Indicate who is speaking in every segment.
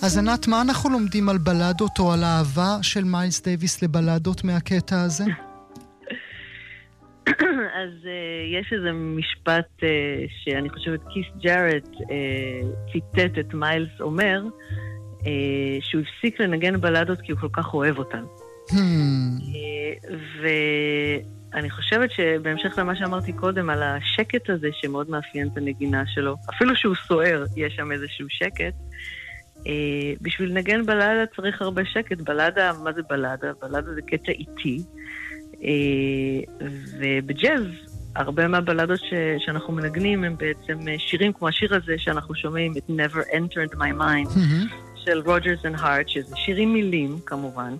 Speaker 1: אז ענת, מה אנחנו לומדים על בלדות או על האהבה של מיילס דייוויס לבלדות מהקטע הזה?
Speaker 2: אז יש איזה משפט שאני חושבת קיס ג'ארט ציטט את מיילס אומר, שהוא הפסיק לנגן בלדות כי הוא כל כך אוהב אותן. ואני חושבת שבהמשך למה שאמרתי קודם על השקט הזה שמאוד מאפיין את הנגינה שלו, אפילו שהוא סוער יש שם איזשהו שקט, בשביל לנגן בלדה צריך הרבה שקט. בלדה, מה זה בלדה? בלדה זה קטע איטי, ובג'אז הרבה מהבלדות שאנחנו מנגנים הם בעצם שירים כמו השיר הזה שאנחנו שומעים, It Never Entered My Mind, של רוג'רס אנד הארט, שזה שירים מילים כמובן,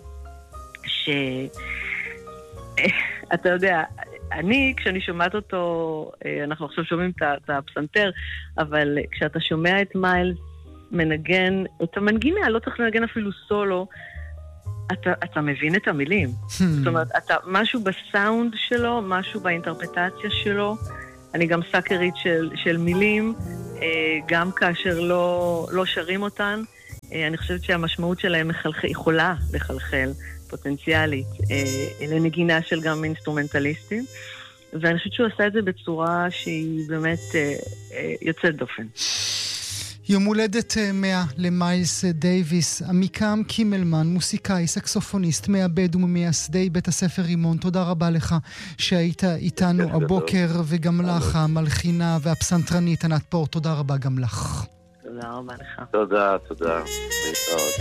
Speaker 2: אתה יודע, כשאני שומעת אותו, אנחנו עכשיו שומעים את הפסנתר, אבל כשאתה שומע את מיילס מנגן, את המנגינה, לא צריך לנגן אפילו סולו, אתה מבין את המילים. זאת אומרת, משהו בסאונד שלו, משהו באינטרפטציה שלו, אני גם סאקרית של מילים, גם כאשר לא שרים אותן, אני חושבת שהמשמעות שלהם יכולה לחלחל פוטנציאלית לנגינה של גם אינסטרומנטליסטים, ואני חושבת שהוא עשה את זה בצורה שהיא באמת יוצאת דופן.
Speaker 1: יום הולדת 100 למיילס דייוויס. עמיקם קימלמן, מוסיקאי, סקסופוניסט, מעבד וממייסדי בית הספר רימון, תודה רבה לך שהיית איתנו הבוקר, וגם לך המלחינה והפסנתרנית ענת פור, תודה רבה גם לך.
Speaker 2: תודה רבה לך.
Speaker 3: תודה. להתראות.